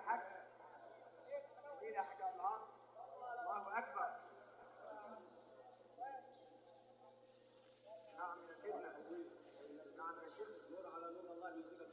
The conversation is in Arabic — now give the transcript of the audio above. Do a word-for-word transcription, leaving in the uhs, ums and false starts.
حاج. مين يا حاج الله؟ الله اكبر. نعم يا سيدنا. نعم يا سيدنا. نور على نور الله يجزيك